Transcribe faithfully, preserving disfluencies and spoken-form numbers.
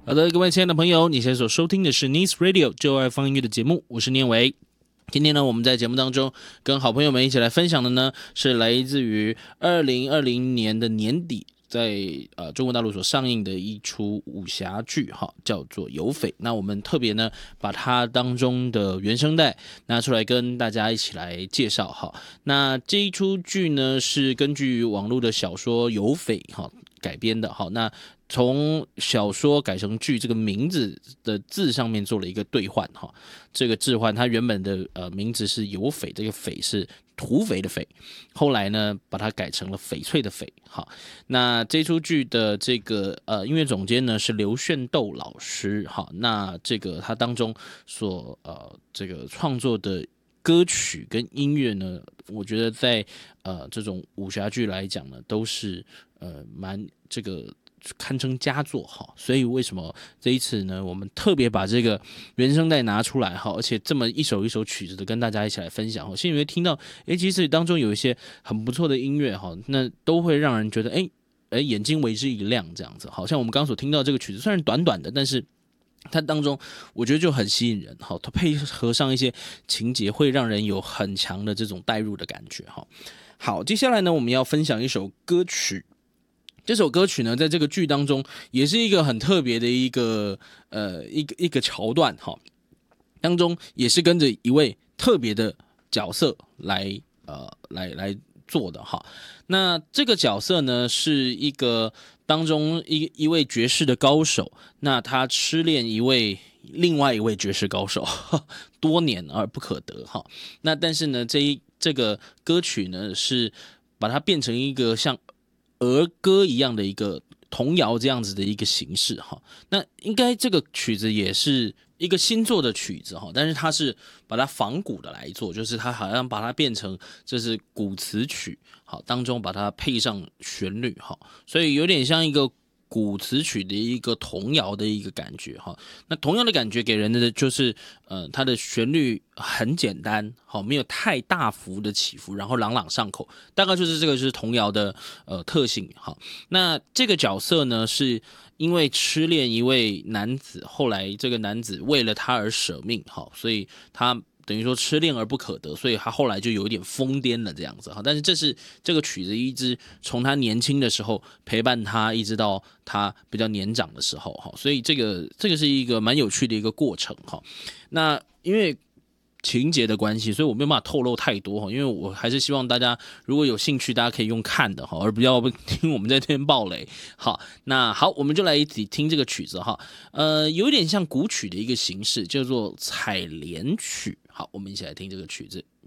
好的，各位亲爱的朋友，你现在所收听的是 Nice Radio 就爱放音乐的节目，我是念维。今天呢，我们在节目当中跟好朋友们一起来分享的呢，是来自于二零二零年的年底，在呃中国大陆所上映的一出武侠剧，哈，叫做《有匪》。那我们特别呢，把它当中的原声带拿出来跟大家一起来介绍，哈。那这一出剧呢，是根据网络的小说《有匪》哈改编的，好，那从小说改成剧，这个名字的字上面做了一个兑换哈。这个置换，它原本的呃名字是有匪，这个匪是土匪的匪，后来呢把它改成了翡翠的翡。好，那这出剧的这个呃音乐总监呢是刘炫斗老师。好，那这个他当中所呃这个创作的歌曲跟音乐呢，我觉得在呃这种武侠剧来讲呢，都是呃蛮这个堪称佳作哈。所以为什么这一次呢，我们特别把这个原声带拿出来哈，而且这么一首一首曲子的跟大家一起来分享哈。现在你会听到，哎，其实当中有一些很不错的音乐哈，那都会让人觉得哎哎眼睛为之一亮这样子。好像我们刚刚所听到这个曲子虽然短短的，但是它当中我觉得就很吸引人，好，它配合上一些情节，会让人有很强的这种代入的感觉哈。好，接下来呢，我们要分享一首歌曲。这首歌曲呢，在这个剧当中也是一个很特别的一个呃一个一个桥段哈，当中也是跟着一位特别的角色来呃来来做的哈。那这个角色呢，是一个当中一一位绝世的高手，那他痴恋一位另外一位绝世高手，多年而不可得哈。那但是呢，这一这个歌曲呢，是把它变成一个像儿歌一样的一个童谣这样子的一个形式哈。那应该这个曲子也是一个新作的曲子哈，但是它是把它仿古的来做，就是它好像把它变成这是古词曲，好，当中把它配上旋律哈，所以有点像一个古词曲的一个童谣的一个感觉哈。那童谣的感觉给人的就是，呃，它的旋律很简单，好，没有太大幅的起伏，然后朗朗上口，大概就是这个就是童谣的呃特性哈。那这个角色呢，是因为痴恋一位男子，后来这个男子为了他而舍命，好，所以他等于说痴恋而不可得，所以他后来就有一点疯癫了这样子哈。但是这是这个曲子一直从他年轻的时候陪伴他，一直到他比较年长的时候哈，所以这个这个是一个蛮有趣的一个过程哈。那因为情节的关系，所以我没有办法透露太多哈，因为我还是希望大家如果有兴趣，大家可以用看的哈，而不要听我们在这边爆雷。好，那好，我们就来一起听这个曲子哈，呃，有点像古曲的一个形式，叫做采莲曲。好，我们一起来听这个曲子。